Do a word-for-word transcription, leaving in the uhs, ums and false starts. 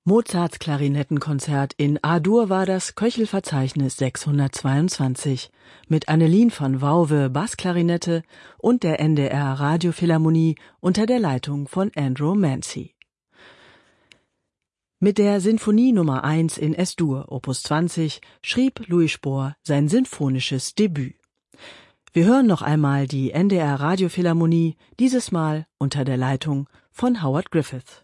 Mozarts Klarinettenkonzert in A-Dur war das Köchelverzeichnis sechshundertzweiundzwanzig mit Annelien von Wauwe Bassklarinette und der N D R Radiophilharmonie unter der Leitung von Andrew Mancy. Mit der Sinfonie Nummer eins in Es-Dur, Opus zwanzig, schrieb Louis Spohr sein sinfonisches Debüt. Wir hören noch einmal die N D R Radiophilharmonie, dieses Mal unter der Leitung von Howard Griffith.